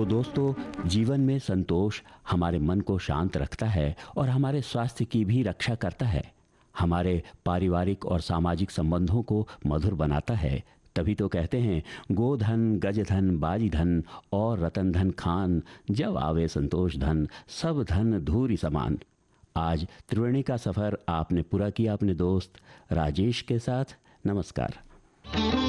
तो दोस्तों, जीवन में संतोष हमारे मन को शांत रखता है और हमारे स्वास्थ्य की भी रक्षा करता है। हमारे पारिवारिक और सामाजिक संबंधों को मधुर बनाता है। तभी तो कहते हैं, गोधन गज धन बाजी धन और रतन धन खान, जब आवे संतोष धन सब धन धूरी समान। आज त्रिवेणी का सफर आपने पूरा किया अपने दोस्त राजेश के साथ। नमस्कार।